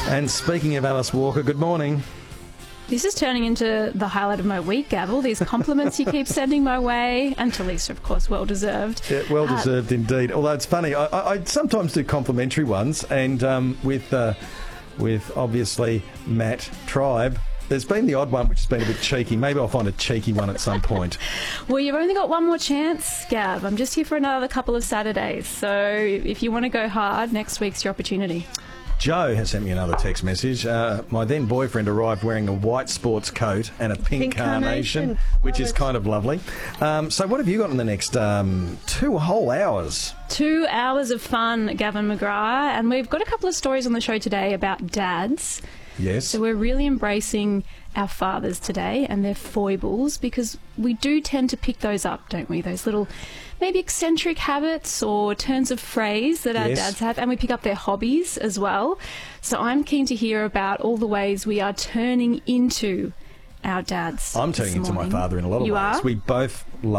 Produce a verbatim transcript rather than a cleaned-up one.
And speaking of Alice Walker, good morning. This is turning into the highlight of my week, Gavel. These compliments you keep sending my way, and to Lisa, of course, well deserved. Yeah, well deserved uh, indeed. Although it's funny, I, I, I sometimes do complimentary ones, and um, with uh, with obviously Matt Tribe, there's been the odd one which has been a bit cheeky. Maybe I'll find a cheeky one at some point. Well, you've only got one more chance, Gav. I'm just here for another couple of Saturdays, so if you want to go hard, next week's your opportunity. Joe has sent me another text message. Uh, my then boyfriend arrived wearing a white sports coat and a pink, Pink carnation, carnation. which Love is it. kind of lovely. Um, so what have you got in the next um, two whole hours? Two hours of fun, Gavin McGrath, and we've got a couple of stories on the show today about dads. Yes. So we're really embracing our fathers today and their foibles, because we do tend to pick those up, don't we? Those little maybe eccentric habits or turns of phrase that our Yes. dads have, and we pick up their hobbies as well. So I'm keen to hear about all the ways we are turning into our dads. I'm this turning into my morning. father in a lot of You ways. are? We both love